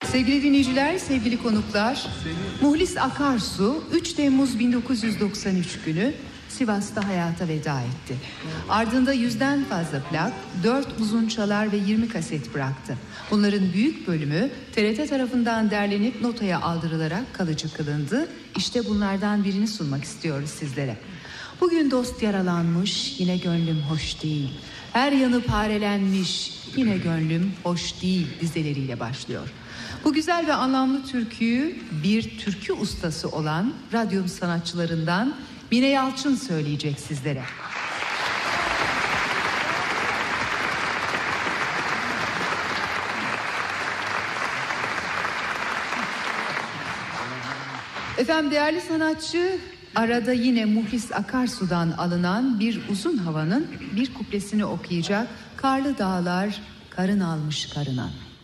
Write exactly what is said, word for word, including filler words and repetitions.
Sevgili dinleyiciler, sevgili konuklar, Muhlis Akarsu üç Temmuz bin dokuz yüz doksan üç günü Sivas'ta hayata veda etti. Ardında yüzden fazla plak, dört uzun çalar ve yirmi kaset bıraktı. Bunların büyük bölümü T R T tarafından derlenip notaya aldırılarak kalıcı kılındı. İşte bunlardan birini sunmak istiyoruz sizlere. Bugün dost yaralanmış, yine gönlüm hoş değil. Her yanı parelenmiş, yine gönlüm hoş değil dizeleriyle başlıyor. Bu güzel ve anlamlı türküyü bir türkü ustası olan radyo sanatçılarından Mine Yalçın söyleyecek sizlere. Efendim, değerli sanatçı arada yine Muhlis Akarsu'dan alınan bir uzun havanın bir kuplesini okuyacak. Karlı dağlar karın almış karına.